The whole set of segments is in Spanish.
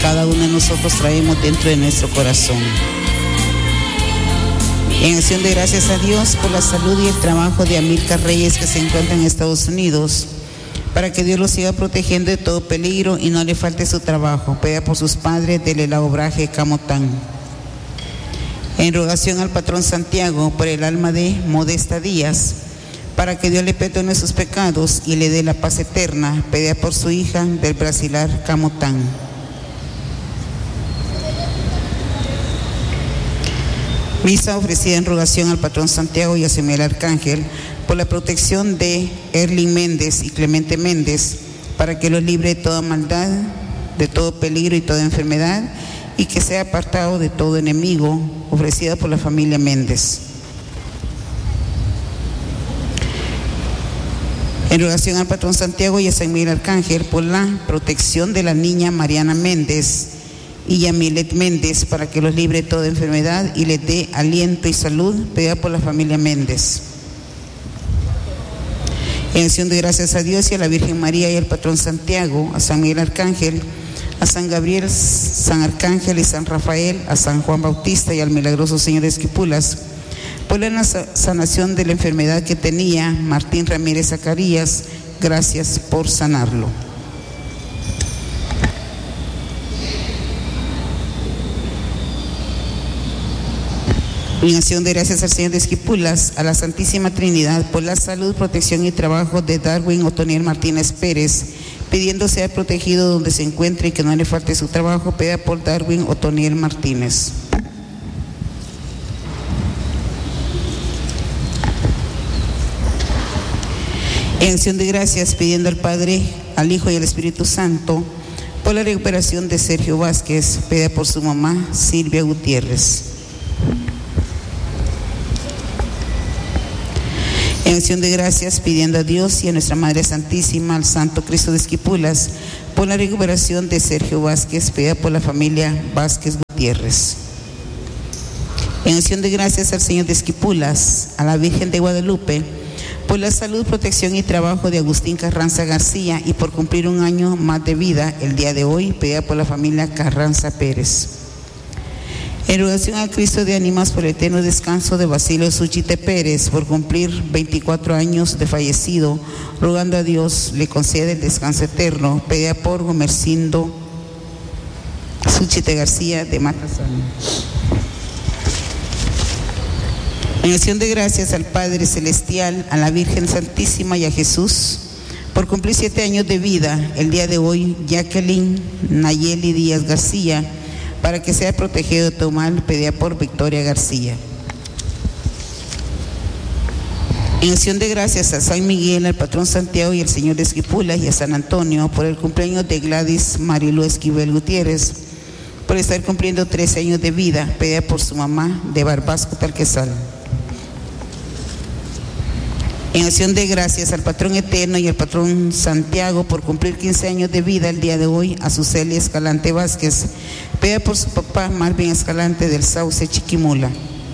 cada uno de nosotros traemos dentro de nuestro corazón. En acción de gracias a Dios por la salud y el trabajo de Amílcar Reyes, que se encuentra en Estados Unidos, para que Dios lo siga protegiendo de todo peligro y no le falte su trabajo. Pida por sus padres del elaboraje Camotán. En rogación al patrón Santiago por el alma de Modesta Díaz, para que Dios le perdone sus pecados y le dé la paz eterna. Pida por su hija del Brasilar Camotán. Misa ofrecida en rogación al patrón Santiago y a Samuel Arcángel por la protección de Erling Méndez y Clemente Méndez, para que los libre de toda maldad, de todo peligro y toda enfermedad, y que sea apartado de todo enemigo, ofrecida por la familia Méndez. En rogación al patrón Santiago y a San Miguel Arcángel por la protección de la niña Mariana Méndez y Yamilet Méndez, para que los libre de toda enfermedad y les dé aliento y salud, pedida por la familia Méndez. En acción de gracias a Dios y a la Virgen María y al patrón Santiago, a San Miguel Arcángel, a San Gabriel, San Arcángel y San Rafael, a San Juan Bautista y al milagroso Señor de Esquipulas, por la sanación de la enfermedad que tenía Martín Ramírez Zacarías, gracias por sanarlo. En acción de gracias al Señor de Esquipulas, a la Santísima Trinidad, por la salud, protección y trabajo de Darwin Otoniel Martínez Pérez, pidiendo ser protegido donde se encuentre y que no le falte su trabajo, pida por Darwin Otoniel Martínez. En acción de gracias, pidiendo al Padre, al Hijo y al Espíritu Santo, por la recuperación de Sergio Vázquez, pida por su mamá, Silvia Gutiérrez. En acción de gracias, pidiendo a Dios y a nuestra Madre Santísima, al Santo Cristo de Esquipulas, por la recuperación de Sergio Vázquez, pedida por la familia Vázquez Gutiérrez. En acción de gracias al Señor de Esquipulas, a la Virgen de Guadalupe, por la salud, protección y trabajo de Agustín Carranza García y por cumplir un año más de vida el día de hoy, pedida por la familia Carranza Pérez. En rogación al Cristo de Ánimas por el eterno descanso de Basilio Suchite Pérez, por cumplir 24 años de fallecido, rogando a Dios le concede el descanso eterno, pedida por Gomercindo Suchite García de Matasano. En acción de gracias al Padre Celestial, a la Virgen Santísima y a Jesús, por cumplir 7 años de vida el día de hoy, Jacqueline Nayeli Díaz García, para que sea protegido de todo mal, pedida por Victoria García. En acción de gracias a San Miguel, al patrón Santiago y al Señor de Esquipulas y a San Antonio por el cumpleaños de Gladys Marilu Esquivel Gutiérrez, por estar cumpliendo 13 años de vida, pedida por su mamá de Barbasco Talquesal. En acción de gracias al patrón eterno y al patrón Santiago por cumplir 15 años de vida el día de hoy, a Suseli Escalante Vázquez, pedida por su papá Marvin Escalante del Sauce Chiquimula.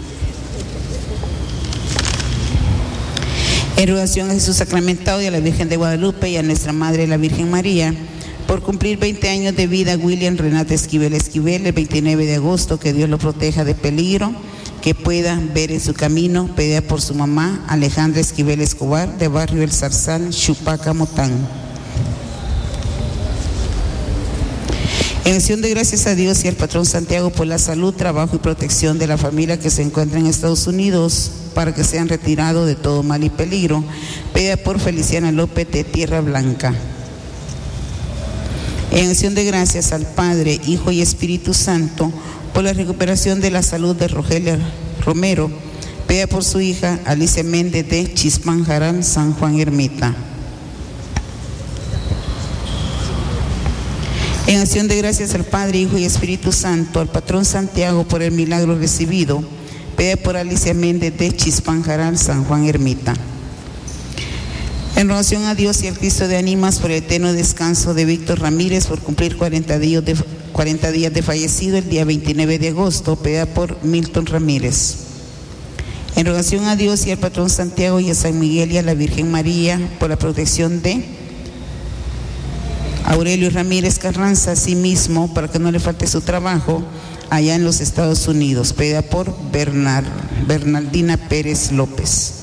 En rogación a Jesús sacramentado y a la Virgen de Guadalupe y a nuestra Madre la Virgen María, por cumplir 20 años de vida William Renata Esquivel Esquivel el 29 de agosto, que Dios lo proteja de peligro, que pueda ver en su camino, pedida por su mamá Alejandra Esquivel Escobar de Barrio El Zarzal, Chupaca, Motán. En acción de gracias a Dios y al patrón Santiago por la salud, trabajo y protección de la familia que se encuentra en Estados Unidos, para que sean retirados de todo mal y peligro, pedida por Feliciana López de Tierra Blanca. En acción de gracias al Padre, Hijo y Espíritu Santo, por la recuperación de la salud de Rogelia Romero, pedida por su hija Alicia Méndez de Chispanjarán, San Juan Ermita. En acción de gracias al Padre, Hijo y Espíritu Santo, al patrón Santiago por el milagro recibido, pedida por Alicia Méndez de Chispanjarán, San Juan Ermita. En relación a Dios y al Cristo de Ánimas por el eterno descanso de Víctor Ramírez por cumplir 40 días de fallecido el día 29 de agosto, pedida por Milton Ramírez. En relación a Dios y al patrón Santiago y a San Miguel y a la Virgen María por la protección de Aurelio Ramírez Carranza, asimismo, para que no le falte su trabajo allá en los Estados Unidos, pedida por Bernardina Pérez López.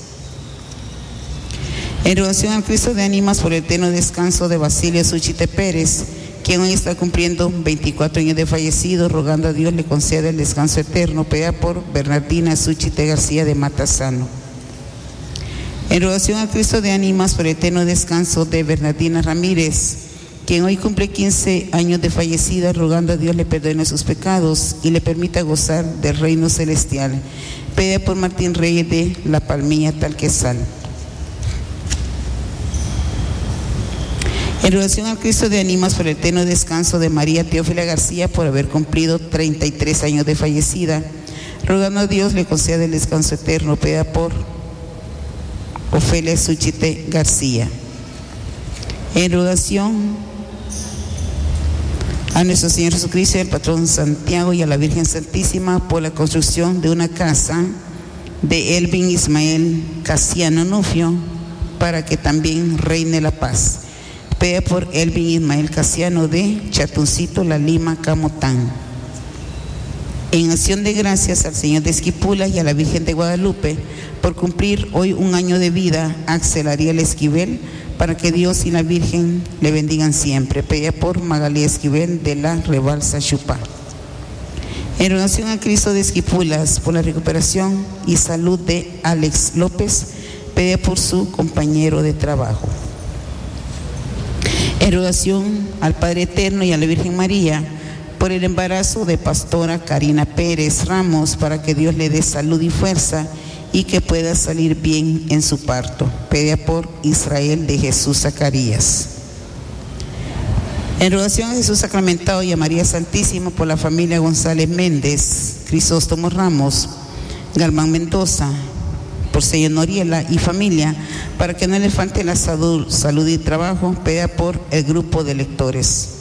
En relación al Cristo de Ánimas por el eterno descanso de Basilia Suchite Pérez, quien hoy está cumpliendo 24 años de fallecido, rogando a Dios le conceda el descanso eterno, pedida por Bernardina Suchite García de Matasano. En relación al Cristo de Ánimas por el eterno descanso de Bernardina Ramírez, quien hoy cumple 15 años de fallecida, rogando a Dios le perdone sus pecados y le permita gozar del reino celestial, pedida por Martín Reyes de La Palmilla, Talquesal. En relación al Cristo de Ánimas por el eterno descanso de María Teófila García, por haber cumplido 33 años de fallecida, rogando a Dios le conceda el descanso eterno, pedida por Ofelia Suchite García. En relación a nuestro Señor Jesucristo, el patrón Santiago y a la Virgen Santísima, por la construcción de una casa de Elvin Ismael Casiano Nufio, para que también reine la paz, pedida por Elvin Ismael Casiano de Chatuncito, La Lima, Camotán. En acción de gracias al Señor de Esquipulas y a la Virgen de Guadalupe por cumplir hoy un año de vida, Axel Ariel Esquivel, para que Dios y la Virgen le bendigan siempre, pedida por Magalí Esquivel de la Rebalsa Chupá. En relación a Cristo de Esquipulas, por la recuperación y salud de Alex López, pedida por su compañero de trabajo. En relación al Padre Eterno y a la Virgen María, por el embarazo de Pastora Karina Pérez Ramos, para que Dios le dé salud y fuerza y que pueda salir bien en su parto, pedida por Israel de Jesús Zacarías. En relación a Jesús sacramentado y a María Santísima, por la familia González Méndez, Crisóstomo Ramos, Galván Mendoza, por Señor Noriela y familia, para que no le falte la salud y trabajo, pedida por el grupo de lectores.